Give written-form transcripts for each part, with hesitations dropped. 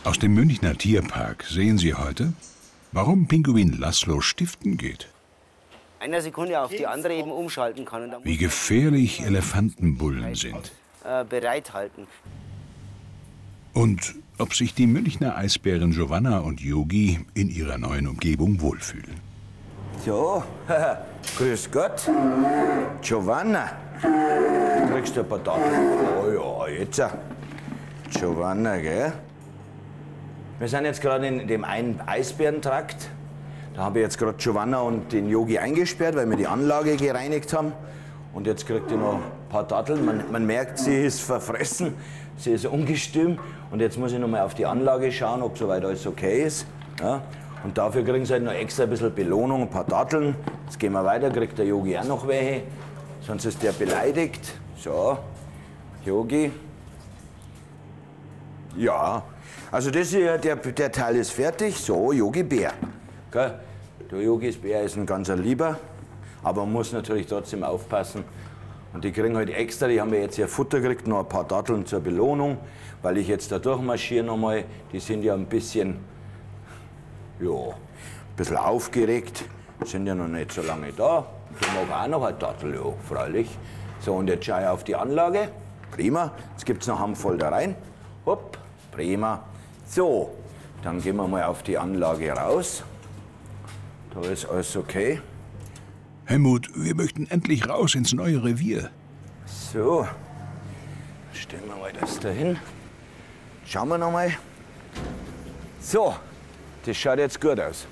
Aus dem Münchner Tierpark sehen Sie heute, warum Pinguin Laszlo stiften geht. Einer Sekunde auf die andere eben umschalten kann. Und Wie gefährlich Elefantenbullen sind. Bereithalten. Und ob sich die Münchner Eisbären Giovanna und Yogi in ihrer neuen Umgebung wohlfühlen. So, grüß Gott. Giovanna, du kriegst ein paar Datteln. Oh ja, jetzt. Giovanna, gell? Wir sind jetzt gerade in dem einen Eisbärentrakt. Da habe ich jetzt gerade Giovanna und den Yogi eingesperrt, weil wir die Anlage gereinigt haben. Und jetzt kriegt ihr noch ein paar Datteln. Man merkt, sie ist verfressen, sie ist ungestüm. Und jetzt muss ich noch mal auf die Anlage schauen, ob soweit alles okay ist. Ja. Und dafür kriegen sie halt noch extra ein bisschen Belohnung, ein paar Datteln. Jetzt gehen wir weiter, kriegt der Yogi auch noch welche. Sonst ist der beleidigt. So, Yogi. Ja, also das hier, der Teil ist fertig. So, Yogi Bär. Gell? Der Yogis Bär ist ein ganzer Lieber, aber man muss natürlich trotzdem aufpassen. Und die kriegen halt extra, die haben ja jetzt hier Futter gekriegt, noch ein paar Datteln zur Belohnung, weil ich jetzt da durchmarschiere nochmal. Die sind ja ein bisschen, ja, ein bisschen aufgeregt, sind ja noch nicht so lange da. Die mag auch noch ein Dattel, ja, freilich. So, und jetzt schaue ich auf die Anlage. Prima, jetzt gibt es noch einen voll da rein. Hopp, prima. So, dann gehen wir mal auf die Anlage raus. Da ist alles okay. Helmut, wir möchten endlich raus ins neue Revier. So, stellen wir mal das da hin. Schauen wir noch mal. So, das schaut jetzt gut aus.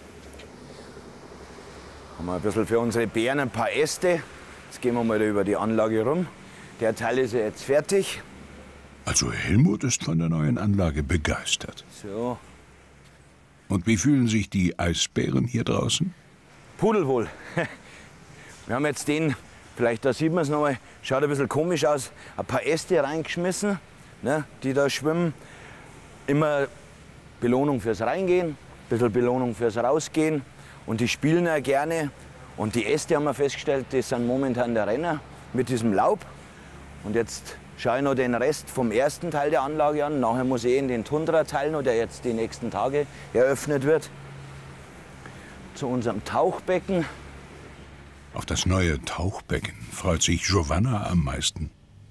Haben wir ein bisschen für unsere Bären ein paar Äste. Jetzt gehen wir mal da über die Anlage rum. Der Teil ist ja jetzt fertig. Also Helmut ist von der neuen Anlage begeistert. So. Und wie fühlen sich die Eisbären hier draußen? Pudelwohl. Wir haben jetzt den, vielleicht da sieht man es noch mal, schaut ein bisschen komisch aus, ein paar Äste reingeschmissen, ne, die da schwimmen. Immer Belohnung fürs Reingehen, ein bisschen Belohnung fürs Rausgehen. Und die spielen ja gerne. Und die Äste haben wir festgestellt, das sind momentan der Renner mit diesem Laub. Und jetzt schaue ich noch den Rest vom ersten Teil der Anlage an. Nachher muss ich in den Tundra-Teil noch, der jetzt die nächsten Tage eröffnet wird. Zu unserem Tauchbecken. Auf das neue Tauchbecken freut sich Giovanna am meisten.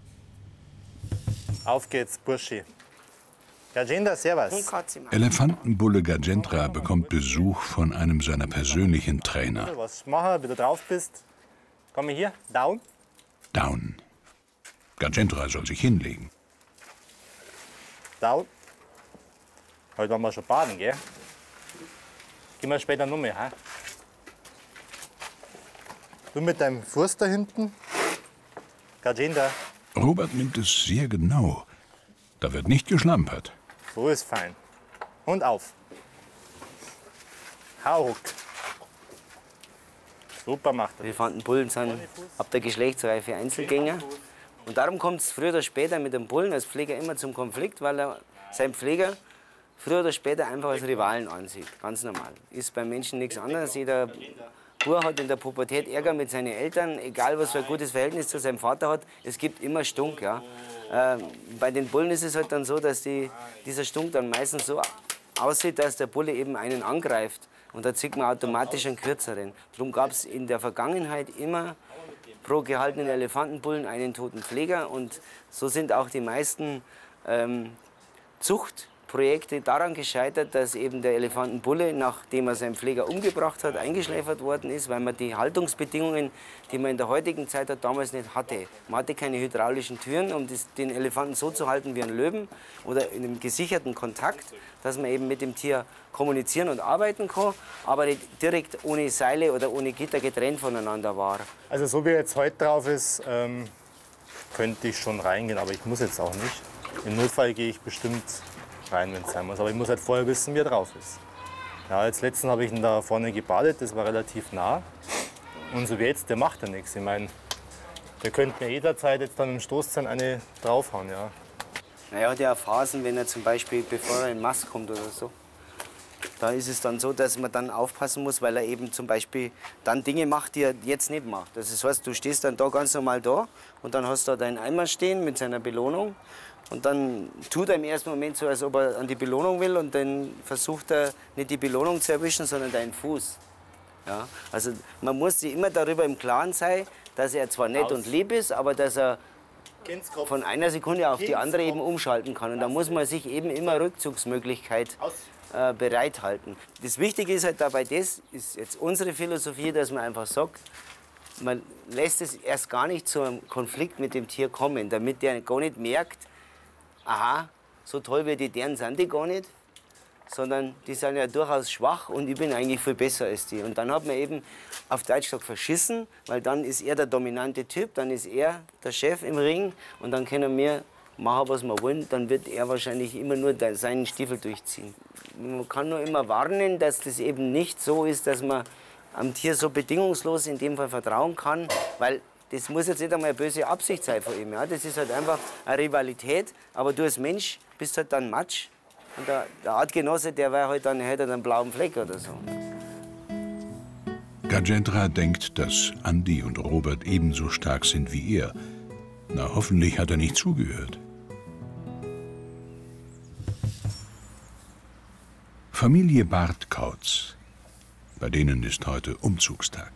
Auf geht's, Burschi. Gajendra, servus. Elefantenbulle Gajendra bekommt Besuch von einem seiner persönlichen Trainer. Was machen, wenn du drauf bist? Komm hier, down. Down. Gajendra soll sich hinlegen. Down. Heute waren wir schon baden, gell? Gehen wir später noch mehr, ha? Du mit deinem Fuß da hinten. Gajendra. Robert nimmt es sehr genau. Da wird nicht geschlampert. So ist fein. Und auf. Hau. Super macht er. Elefantenbullen sind ab der Geschlechtsreife Einzelgänger. Und darum kommt es früher oder später mit dem Bullen als Pfleger immer zum Konflikt, weil er seinen Pfleger früher oder später einfach als Rivalen ansieht. Ganz normal. Ist beim Menschen nichts anderes. Jeder Bub hat in der Pubertät Ärger mit seinen Eltern, egal was für ein gutes Verhältnis zu seinem Vater hat. Es gibt immer Stunk. Ja. Bei den Bullen ist es halt dann so, dass dieser Stunk dann meistens so aussieht, dass der Bulle eben einen angreift. Und da zieht man automatisch einen kürzeren. Darum gab es in der Vergangenheit immer pro gehaltenen Elefantenbullen einen toten Pfleger. Und so sind auch die meisten Zuchtprojekte daran gescheitert, dass eben der Elefantenbulle, nachdem er seinen Pfleger umgebracht hat, eingeschläfert worden ist, weil man die Haltungsbedingungen, die man in der heutigen Zeit hat, damals nicht hatte. Man hatte keine hydraulischen Türen, um den Elefanten so zu halten wie einen Löwen oder in einem gesicherten Kontakt, dass man eben mit dem Tier kommunizieren und arbeiten kann, aber nicht direkt ohne Seile oder ohne Gitter getrennt voneinander war. Also so wie er jetzt heute drauf ist, könnte ich schon reingehen, aber ich muss jetzt auch nicht. Im Notfall gehe ich bestimmt rein, wenn es sein muss. Aber ich muss halt vorher wissen, wie er drauf ist. Ja, als letzten habe ich ihn da vorne gebadet, das war relativ nah. Und so wie jetzt, der macht ja nichts. Ich meine, der könnte mir jederzeit jetzt dann im Stoßzahn eine draufhauen, ja. Er hat ja Phasen, wenn er zum Beispiel, bevor er in Mast kommt oder so, da ist es dann so, dass man dann aufpassen muss, weil er eben zum Beispiel dann Dinge macht, die er jetzt nicht macht. Das heißt, du stehst dann da ganz normal da und dann hast du da deinen Eimer stehen mit seiner Belohnung Und dann tut er im ersten Moment so, als ob er an die Belohnung will. Und dann versucht er nicht die Belohnung zu erwischen, sondern deinen Fuß. Ja? Also man muss sich immer darüber im Klaren sein, dass er zwar nett und lieb ist, aber dass er von einer Sekunde auf die andere eben umschalten kann. Und da muss man sich eben immer Rückzugsmöglichkeit bereithalten. Das Wichtige ist halt dabei, das ist jetzt unsere Philosophie, dass man einfach sagt, man lässt es erst gar nicht zu einem Konflikt mit dem Tier kommen, damit der gar nicht merkt, aha, so toll wie die deren sind die gar nicht, sondern die sind ja durchaus schwach und ich bin eigentlich viel besser als die. Und dann hat man eben auf Deutsch gesagt verschissen, weil dann ist er der dominante Typ, dann ist er der Chef im Ring und dann können wir machen, was wir wollen, dann wird er wahrscheinlich immer nur seinen Stiefel durchziehen. Man kann nur immer warnen, dass das eben nicht so ist, dass man am Tier so bedingungslos in dem Fall vertrauen kann, weil das muss jetzt nicht einmal eine böse Absicht sein von ihm. Ja? Das ist halt einfach eine Rivalität, aber du als Mensch bist halt dann Matsch. Und der Artgenosse, der war halt dann, hätte einen blauen Fleck oder so. Gajendra denkt, dass Andi und Robert ebenso stark sind wie er. Na, hoffentlich hat er nicht zugehört. Familie Bartkauz. Bei denen ist heute Umzugstag.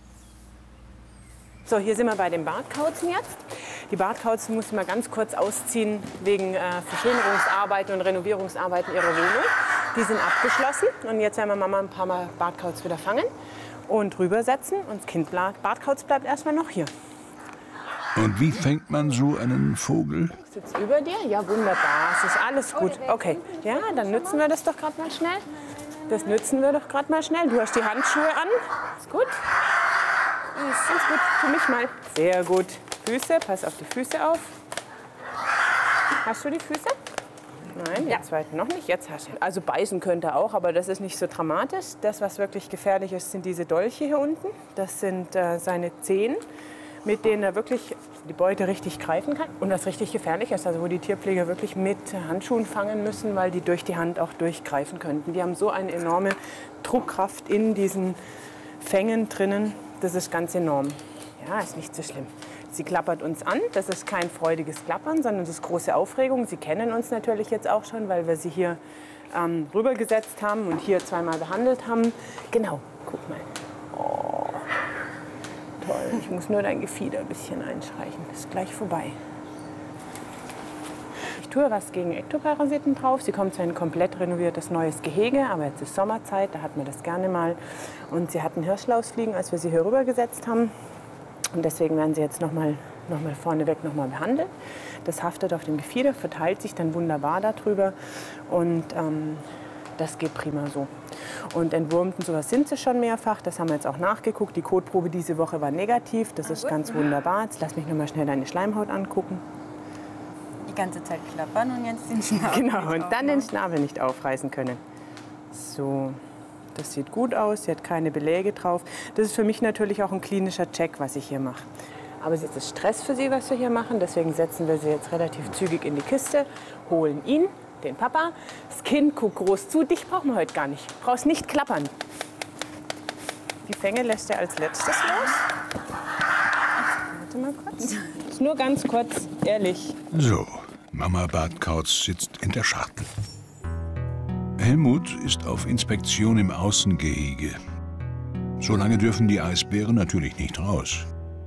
So, hier sind wir bei den Bartkauzen jetzt. Die Bartkauzen mussten wir ganz kurz ausziehen wegen Verschönerungsarbeiten und Renovierungsarbeiten ihrer Wohnung. Die sind abgeschlossen und jetzt werden wir Mama ein paar Mal Bartkauz wieder fangen und rübersetzen. Und das Kind Bartkauz bleibt erstmal noch hier. Und wie fängt man so einen Vogel? Sitzt über dir? Ja, wunderbar. Es ist alles gut. Okay, ja, dann nützen wir das doch gerade mal schnell. Das nützen wir doch gerade mal schnell. Du hast die Handschuhe an. Ist gut. Ist ganz gut. Tu mich mal. Sehr gut. Füße, pass auf die Füße auf. Hast du die Füße? Nein, den zweiten noch nicht. Jetzt hast du. Also beißen könnte er auch, aber das ist nicht so dramatisch. Das, was wirklich gefährlich ist, sind diese Dolche hier unten. Das sind seine Zehen, mit denen er wirklich die Beute richtig greifen kann. Und was richtig gefährlich ist, also wo die Tierpfleger wirklich mit Handschuhen fangen müssen, weil die durch die Hand auch durchgreifen könnten. Die haben so eine enorme Druckkraft in diesen Fängen drinnen. Das ist ganz enorm. Ja, ist nicht so schlimm. Sie klappert uns an. Das ist kein freudiges Klappern, sondern das ist große Aufregung. Sie kennen uns natürlich jetzt auch schon, weil wir sie hier rübergesetzt haben und hier zweimal behandelt haben. Genau, guck mal. Oh, toll. Ich muss nur dein Gefieder ein bisschen einstreichen. Ist gleich vorbei. Ich tue was gegen Ektoparasiten drauf. Sie kommt zu ein komplett renoviertes neues Gehege, aber jetzt ist Sommerzeit, da hat man das gerne mal. Und sie hatten Hirschlausfliegen, als wir sie hier rübergesetzt haben. Und deswegen werden sie jetzt noch mal vorneweg behandelt. Das haftet auf dem Gefieder, verteilt sich dann wunderbar darüber. Und das geht prima so. Und entwurmt und sowas sind sie schon mehrfach. Das haben wir jetzt auch nachgeguckt. Die Kotprobe diese Woche war negativ. Das ist ganz wunderbar. Jetzt lass mich noch mal schnell deine Schleimhaut angucken. Die ganze Zeit klappern und jetzt den Schnabel. Genau, und dann den Schnabel nicht aufreißen können. So, das sieht gut aus. Sie hat keine Beläge drauf. Das ist für mich natürlich auch ein klinischer Check, was ich hier mache. Aber es ist Stress für sie, was wir hier machen. Deswegen setzen wir sie jetzt relativ zügig in die Kiste, holen ihn, den Papa. Das Kind guckt groß zu. Dich brauchen wir heute gar nicht. Du brauchst nicht klappern. Die Fänge lässt er als letztes los. Warte mal kurz. Ist nur ganz kurz, ehrlich. So, Mama Bartkauz sitzt in der Schachtel. Helmut ist auf Inspektion im Außengehege. So lange dürfen die Eisbären natürlich nicht raus.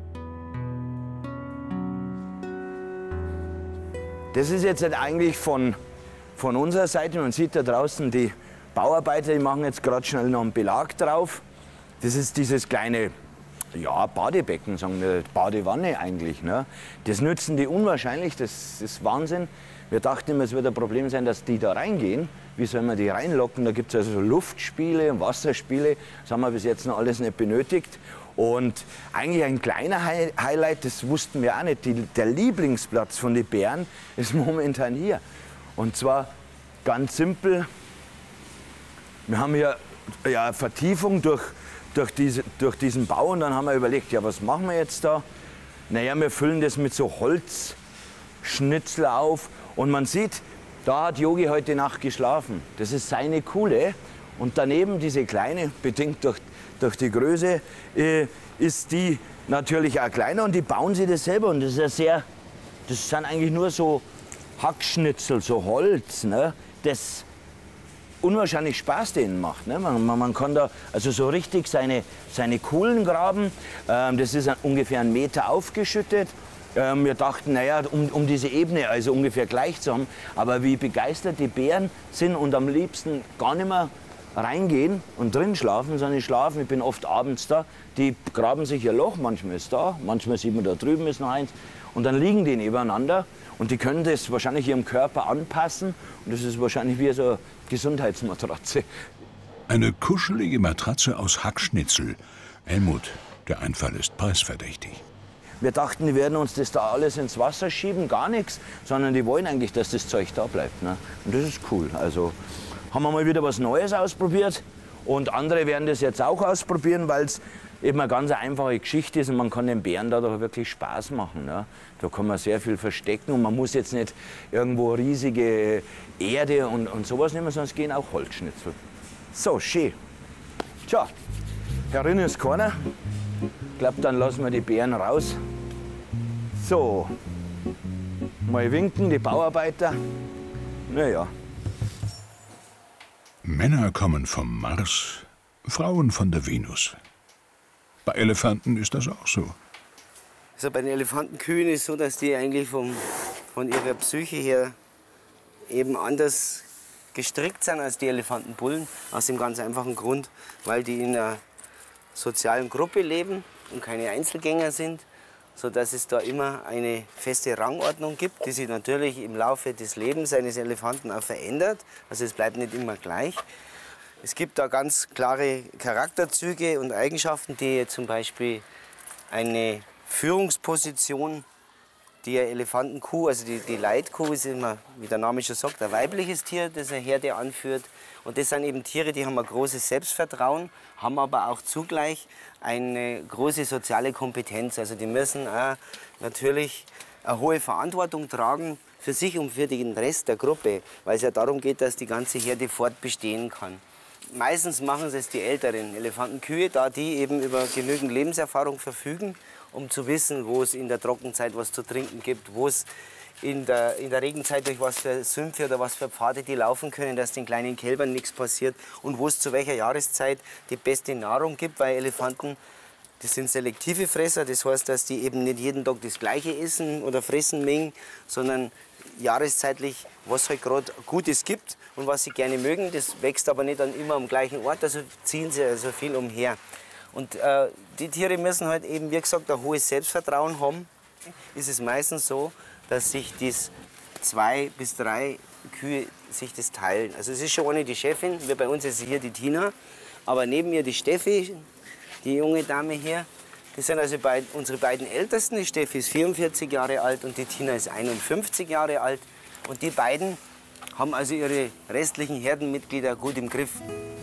Das ist jetzt halt eigentlich von unserer Seite. Man sieht da draußen die Bauarbeiter, die machen jetzt gerade schnell noch einen Belag drauf. Das ist dieses kleine, ja, Badebecken, sagen wir, Badewanne eigentlich. Ne? Das nützen die unwahrscheinlich, das ist Wahnsinn. Wir dachten immer, es wird ein Problem sein, dass die da reingehen. Wie sollen wir die reinlocken? Da gibt es also Luftspiele und Wasserspiele. Das haben wir bis jetzt noch alles nicht benötigt. Und eigentlich ein kleiner Highlight, das wussten wir auch nicht, der Lieblingsplatz von den Bären ist momentan hier. Und zwar ganz simpel, wir haben hier ja, Vertiefung durch diesen Bau und dann haben wir überlegt, ja, was machen wir jetzt da? Naja, wir füllen das mit so Holzschnitzel auf und man sieht, da hat Yogi heute Nacht geschlafen. Das ist seine Kuhle und daneben diese kleine, bedingt durch die Größe, ist die natürlich auch kleiner und die bauen sie das selber und das ist ja das sind eigentlich nur so Hackschnitzel, so Holz, ne, das unwahrscheinlich Spaß denen macht. Ne? Man kann da also so richtig seine Kuhlen graben. Das ist ungefähr 1 Meter aufgeschüttet. Wir dachten, naja, um diese Ebene also ungefähr gleich zu haben. Aber wie begeistert die Bären sind und am liebsten gar nicht mehr reingehen und drin schlafen, sondern schlafen. Ich bin oft abends da. Die graben sich ein Loch, manchmal ist da, manchmal sieht man da drüben ist noch eins. Und dann liegen die nebeneinander. Und die können das wahrscheinlich ihrem Körper anpassen. Und das ist wahrscheinlich wie so eine Gesundheitsmatratze. Eine kuschelige Matratze aus Hackschnitzel. Helmut, der Einfall ist preisverdächtig. Wir dachten, die werden uns das da alles ins Wasser schieben, gar nichts. Sondern die wollen eigentlich, dass das Zeug da bleibt. Ne? Und das ist cool. Also haben wir mal wieder was Neues ausprobiert. Und andere werden das jetzt auch ausprobieren, weil es eben eine ganz einfache Geschichte ist und man kann den Bären da doch wirklich Spaß machen. Ne? Da kann man sehr viel verstecken und man muss jetzt nicht irgendwo riesige Erde und sowas nehmen, sondern es gehen auch Holzschnitzel. So, schön. Tja, herinnen ist keiner. Ich glaube, dann lassen wir die Bären raus. So, mal winken, die Bauarbeiter. Naja. Männer kommen vom Mars, Frauen von der Venus. Bei Elefanten ist das auch so. Also bei den Elefantenkühen ist es so, dass die eigentlich von ihrer Psyche her eben anders gestrickt sind als die Elefantenbullen. Aus dem ganz einfachen Grund, weil die in einer sozialen Gruppe leben und keine Einzelgänger sind, sodass es da immer eine feste Rangordnung gibt, die sich natürlich im Laufe des Lebens eines Elefanten auch verändert. Also es bleibt nicht immer gleich. Es gibt da ganz klare Charakterzüge und Eigenschaften, die zum Beispiel eine Führungsposition, die eine Elefantenkuh, also die Leitkuh ist immer, wie der Name schon sagt, ein weibliches Tier, das eine Herde anführt. Und das sind eben Tiere, die haben ein großes Selbstvertrauen, haben aber auch zugleich eine große soziale Kompetenz. Also die müssen auch natürlich eine hohe Verantwortung tragen für sich und für den Rest der Gruppe, weil es ja darum geht, dass die ganze Herde fortbestehen kann. Meistens machen es die älteren Elefantenkühe, da die eben über genügend Lebenserfahrung verfügen, um zu wissen, wo es in der Trockenzeit was zu trinken gibt, wo es in der Regenzeit durch was für Sümpfe oder was für Pfade die laufen können, dass den kleinen Kälbern nichts passiert und wo es zu welcher Jahreszeit die beste Nahrung gibt, weil Elefanten, das sind selektive Fresser, das heißt, dass die eben nicht jeden Tag das Gleiche essen oder fressen mengen, sondern jahreszeitlich, was halt gerade Gutes gibt und was sie gerne mögen. Das wächst aber nicht dann immer am gleichen Ort, also ziehen sie also viel umher. Und die Tiere müssen halt eben, wie gesagt, ein hohes Selbstvertrauen haben. Ist es meistens so, dass sich das 2 bis 3 Kühe sich das teilen. Also es ist schon eine die Chefin, wie bei uns ist hier die Tina, aber neben ihr die Steffi, die junge Dame hier. Das sind also unsere beiden Ältesten. Die Steffi ist 44 Jahre alt und die Tina ist 51 Jahre alt. Und die beiden haben also ihre restlichen Herdenmitglieder gut im Griff.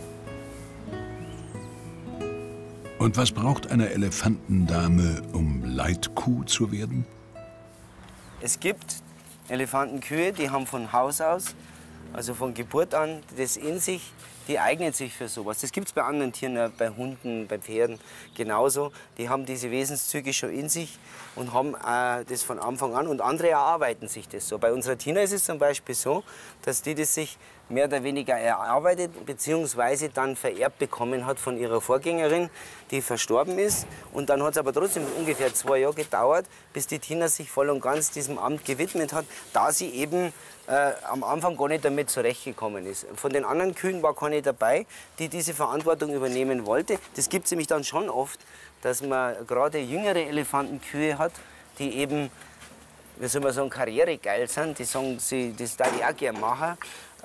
Und was braucht eine Elefantendame, um Leitkuh zu werden? Es gibt Elefantenkühe, die haben von Haus aus, also von Geburt an, das in sich, die eignen sich für sowas. Das gibt es bei anderen Tieren, bei Hunden, bei Pferden genauso. Die haben diese Wesenszüge schon in sich und haben das von Anfang an. Und andere erarbeiten sich das so. Bei unserer Tina ist es zum Beispiel so, dass die das sich mehr oder weniger erarbeitet bzw. dann vererbt bekommen hat von ihrer Vorgängerin, die verstorben ist. Und dann hat es aber trotzdem ungefähr 2 Jahre gedauert, bis die Tina sich voll und ganz diesem Amt gewidmet hat, da sie eben am Anfang gar nicht damit zurechtgekommen ist. Von den anderen Kühen war keine dabei, die diese Verantwortung übernehmen wollte. Das gibt es nämlich dann schon oft, dass man gerade jüngere Elefantenkühe hat, die eben, wie soll man sagen, karrieregeil sind. Die sagen, das darf ich auch gerne machen.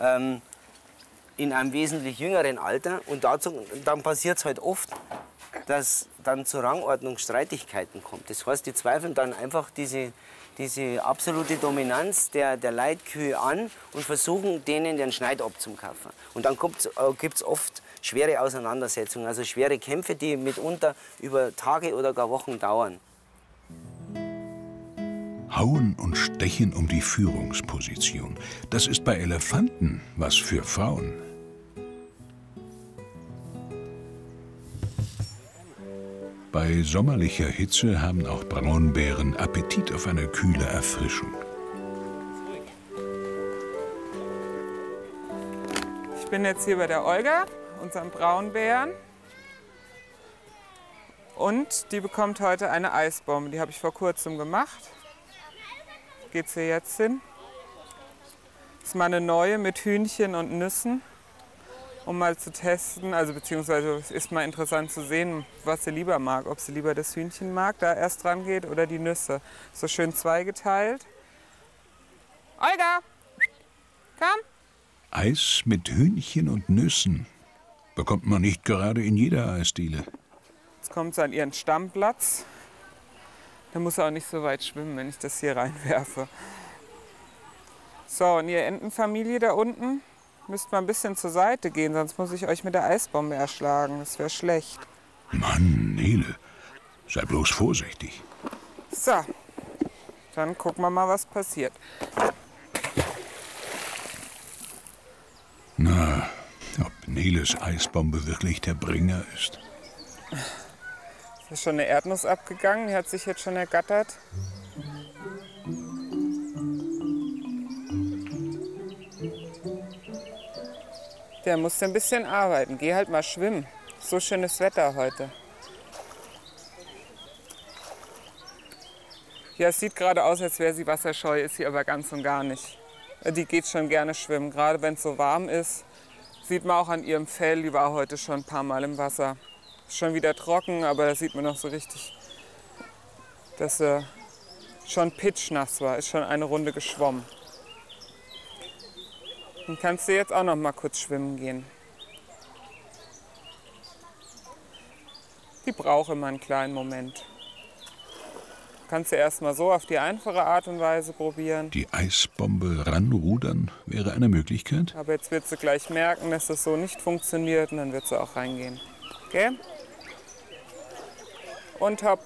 In einem wesentlich jüngeren Alter. Und dann passiert es halt oft, dass dann zur Rangordnung Streitigkeiten kommt. Das heißt, die zweifeln dann einfach diese absolute Dominanz der Leitkühe an und versuchen, denen den Schneid abzukaufen. Und dann gibt es oft schwere Auseinandersetzungen, also schwere Kämpfe, die mitunter über Tage oder gar Wochen dauern. Hauen und Stechen um die Führungsposition. Das ist bei Elefanten was für Frauen. Bei sommerlicher Hitze haben auch Braunbären Appetit auf eine kühle Erfrischung. Ich bin jetzt hier bei der Olga, unserem Braunbären. Und die bekommt heute eine Eisbombe. Die habe ich vor kurzem gemacht. Geht sie jetzt hin. Das ist mal eine neue mit Hühnchen und Nüssen, um mal zu testen. Also beziehungsweise es ist mal interessant zu sehen, was sie lieber mag. Ob sie lieber das Hühnchen mag, da erst dran geht, oder die Nüsse. So schön zweigeteilt. Olga, komm! Eis mit Hühnchen und Nüssen bekommt man nicht gerade in jeder Eisdiele. Jetzt kommt sie an ihren Stammplatz. Da muss sie auch nicht so weit schwimmen, wenn ich das hier reinwerfe. So, und ihr Entenfamilie da unten, müsst mal ein bisschen zur Seite gehen, sonst muss ich euch mit der Eisbombe erschlagen. Das wäre schlecht. Mann, Nele, sei bloß vorsichtig. So, dann gucken wir mal, was passiert. Na, ob Neles Eisbombe wirklich der Bringer ist. Ist schon eine Erdnuss abgegangen, die hat sich jetzt schon ergattert. Der musste ein bisschen arbeiten. Geh halt mal schwimmen. So schönes Wetter heute. Ja, es sieht gerade aus, als wäre sie wasserscheu, ist sie aber ganz und gar nicht. Die geht schon gerne schwimmen, gerade wenn es so warm ist. Sieht man auch an ihrem Fell, die war heute schon ein paar Mal im Wasser. Ist schon wieder trocken, aber da sieht man noch so richtig, dass sie schon pitschnass war, ist schon eine Runde geschwommen. Dann kannst du jetzt auch noch mal kurz schwimmen gehen. Die braucht immer einen kleinen Moment. Kannst du erst mal so auf die einfache Art und Weise probieren. Die Eisbombe ranrudern wäre eine Möglichkeit? Aber jetzt wird sie gleich merken, dass das so nicht funktioniert, und dann wird sie auch reingehen. Okay? Und hopp.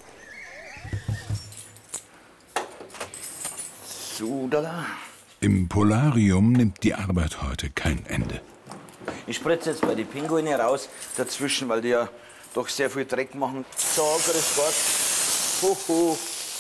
So, da. Im Polarium nimmt die Arbeit heute kein Ende. Ich spritze jetzt bei den Pinguine raus dazwischen, weil die ja doch sehr viel Dreck machen. So, grüß Gott. Huhu.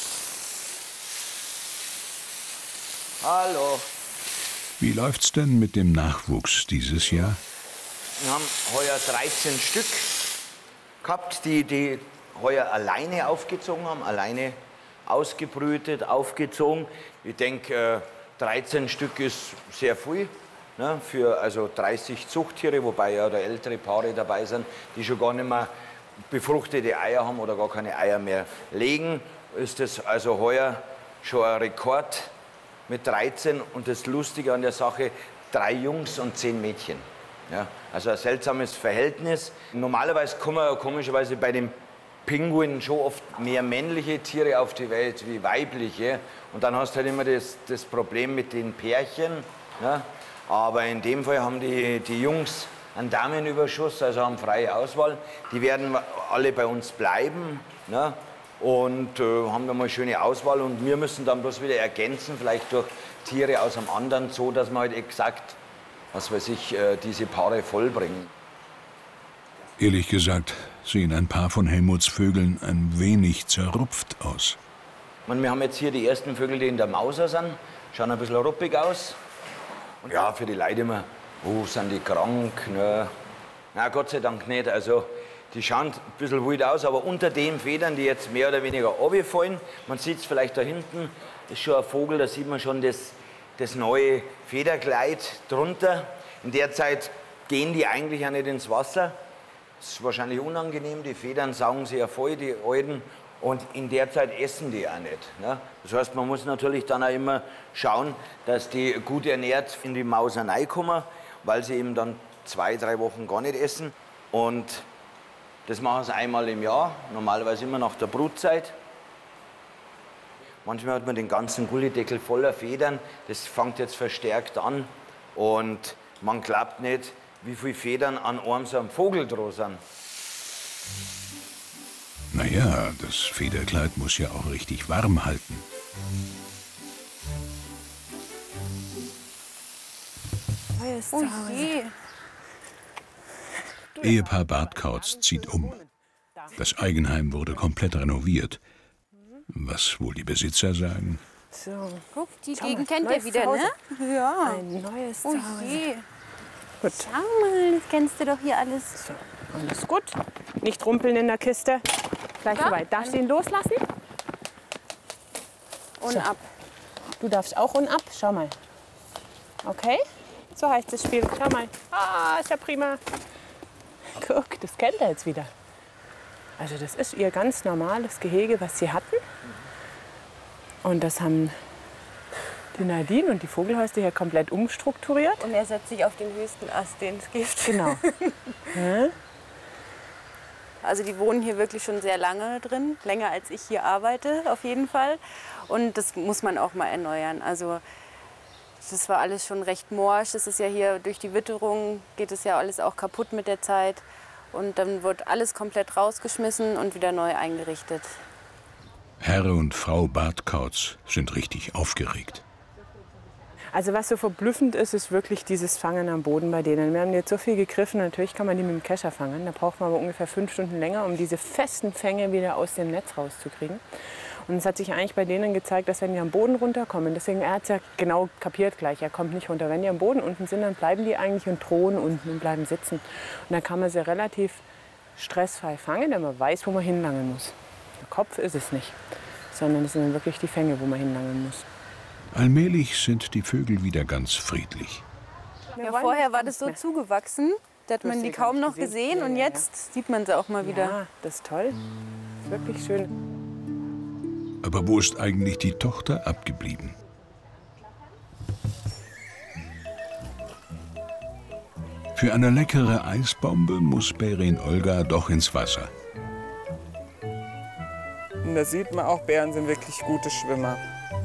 Hallo. Wie läuft's denn mit dem Nachwuchs dieses Jahr? Wir haben heuer 13 Stück gehabt, die heuer alleine aufgezogen haben, alleine ausgebrütet, aufgezogen. Ich denke, 13 Stück ist sehr viel, ne, für also 30 Zuchttiere, wobei ja da ältere Paare dabei sind, die schon gar nicht mehr befruchtete Eier haben oder gar keine Eier mehr legen. Ist das also heuer schon ein Rekord mit 13, und das Lustige an der Sache, 3 Jungs und 10 Mädchen. Ja, also ein seltsames Verhältnis. Normalerweise kommen ja komischerweise bei den Pinguinen schon oft mehr männliche Tiere auf die Welt wie weibliche. Und dann hast du halt immer das Problem mit den Pärchen. Ja. Aber in dem Fall haben die Jungs einen Damenüberschuss, also haben freie Auswahl. Die werden alle bei uns bleiben. Ja. Und haben da mal eine schöne Auswahl, und wir müssen dann bloß wieder ergänzen, vielleicht durch Tiere aus einem anderen Zoo, dass wir halt exakt, was weiß ich, diese Paare vollbringen. Ehrlich gesagt sehen ein paar von Helmuts Vögeln ein wenig zerrupft aus. Wir haben jetzt hier die ersten Vögel, die in der Mauser sind, schauen ein bisschen ruppig aus. Und ja, für die Leute immer, oh, sind die krank? Ne? Na, Gott sei Dank nicht. Also, die schauen ein bisschen wild aus, aber unter den Federn, die jetzt mehr oder weniger runterfallen, man sieht es vielleicht da hinten, ist schon ein Vogel, da sieht man schon das neue Federkleid drunter. In der Zeit gehen die eigentlich auch nicht ins Wasser. Das ist wahrscheinlich unangenehm, die Federn saugen sie ja voll, die alten. Und in der Zeit essen die auch nicht. Ne? Das heißt, man muss natürlich dann auch immer schauen, dass die gut ernährt in die Mauser reinkommen, weil sie eben dann 2, 3 Wochen gar nicht essen. Und das machen sie einmal im Jahr, normalerweise immer nach der Brutzeit. Manchmal hat man den ganzen Gullideckel voller Federn, das fängt jetzt verstärkt an. Und man glaubt nicht, wie viele Federn an einem so einem Vogel dran sind. Naja, das Federkleid muss ja auch richtig warm halten. Oh je. Ehepaar Bartkauz zieht um. Das Eigenheim wurde komplett renoviert. Was wohl die Besitzer sagen? So. Guck, die Schau Gegend mal, kennt ihr neues wieder, Zuhause. ne? Ja. Ein neues Oh Zuhause. je. Gut. Schau mal, das kennst du doch hier alles. So, alles gut. Nicht rumpeln in der Kiste. Gleich vorbei. Darfst du ihn loslassen? Und ab. Du darfst auch und ab. Schau mal. Okay? So heißt das Spiel. Schau mal. Ah, ist ja prima. Guck, das kennt er jetzt wieder. Also das ist ihr ganz normales Gehege, was sie hatten. Und das haben die Nadine und die Vogelhäuser hier komplett umstrukturiert. Und er setzt sich auf den höchsten Ast, den es gibt. Genau. Also die wohnen hier wirklich schon sehr lange drin, länger als ich hier arbeite auf jeden Fall. Und das muss man auch mal erneuern. Also das war alles schon recht morsch. Das ist ja hier durch die Witterung geht es ja alles auch kaputt mit der Zeit. Und dann wird alles komplett rausgeschmissen und wieder neu eingerichtet. Herr und Frau Bartkauz sind richtig aufgeregt. Also was so verblüffend ist, ist wirklich dieses Fangen am Boden bei denen. Wir haben jetzt so viel gegriffen, natürlich kann man die mit dem Kescher fangen. Da braucht man aber ungefähr 5 Stunden länger, um diese festen Fänge wieder aus dem Netz rauszukriegen. Und es hat sich eigentlich bei denen gezeigt, dass wenn die am Boden runterkommen, deswegen er hat es ja genau kapiert gleich, er kommt nicht runter. Wenn die am Boden unten sind, dann bleiben die eigentlich und drohen unten und bleiben sitzen. Und dann kann man sie relativ stressfrei fangen, wenn man weiß, wo man hinlangen muss. Der Kopf ist es nicht, sondern es sind dann wirklich die Fänge, wo man hinlangen muss. Allmählich sind die Vögel wieder ganz friedlich. Ja, vorher war das so zugewachsen, da hat man die kaum noch gesehen und jetzt sieht man sie auch mal wieder. Ja, das ist toll. Wirklich schön. Aber wo ist eigentlich die Tochter abgeblieben? Für eine leckere Eisbombe muss Bärin Olga doch ins Wasser. Und da sieht man auch, Bären sind wirklich gute Schwimmer.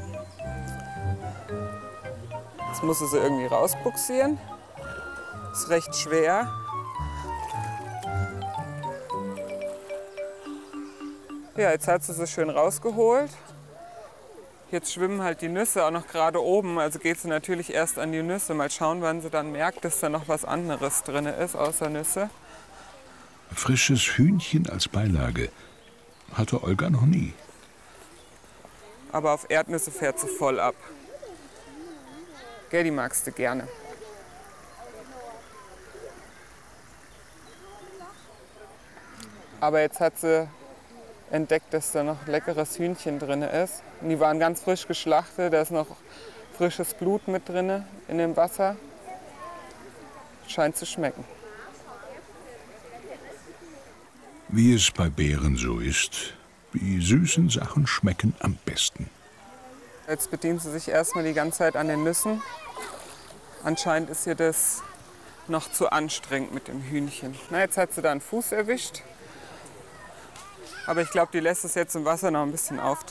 Jetzt muss sie irgendwie rausbuxieren. Ist recht schwer. Ja, jetzt hat sie sie schön rausgeholt. Jetzt schwimmen halt die Nüsse auch noch gerade oben. Also geht sie natürlich erst an die Nüsse. Mal schauen, wann sie dann merkt, dass da noch was anderes drin ist, außer Nüsse. Frisches Hühnchen als Beilage hatte Olga noch nie. Aber auf Erdnüsse fährt sie voll ab. Gell, die magst du gerne. Aber jetzt hat sie entdeckt, dass da noch leckeres Hühnchen drin ist. Und die waren ganz frisch geschlachtet, da ist noch frisches Blut mit drin in dem Wasser. Scheint zu schmecken. Wie es bei Bären so ist, die süßen Sachen schmecken am besten. Jetzt bedient sie sich erstmal die ganze Zeit an den Nüssen. Anscheinend ist ihr das noch zu anstrengend mit dem Hühnchen. Na, jetzt hat sie da einen Fuß erwischt. Aber ich glaube, die lässt es jetzt im Wasser noch ein bisschen